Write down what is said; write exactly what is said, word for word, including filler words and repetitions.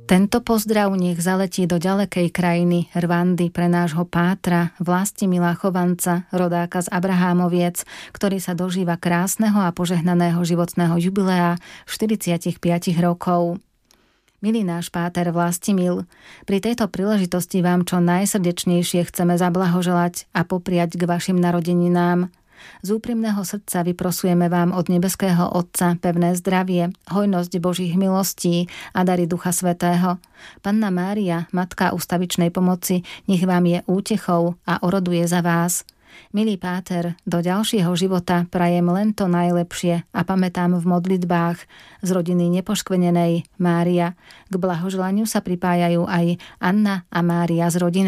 Tento pozdrav nech zaletí do ďalekej krajiny Rwandy pre nášho pátra Vlastimila Chovanca, rodáka z Abrahámoviec, ktorý sa dožíva krásneho a požehnaného životného jubilea štyridsaťpäť rokov. Milý náš páter Vlastimil, pri tejto príležitosti vám čo najsrdečnejšie chceme zablahoželať a popriať k vašim narodeninám. Z úprimného srdca vyprosujeme vám od nebeského Otca pevné zdravie, hojnosť Božích milostí a dary Ducha Svätého. Panna Mária, Matka ustavičnej pomoci, nech vám je útechou a oroduje za vás. Milý páter, do ďalšieho života prajem len to najlepšie a pamätám v modlitbách z rodiny nepoškvenenej Mária. K blahoželaniu sa pripájajú aj Anna a Mária z rodiny.